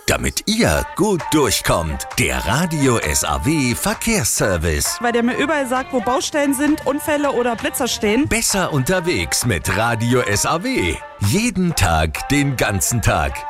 damit ihr gut durchkommt. Der Radio SAW Verkehrsservice. Weil der mir überall sagt, wo Baustellen sind, Unfälle oder Blitzer stehen. Besser unterwegs mit Radio SAW. Jeden Tag, den ganzen Tag.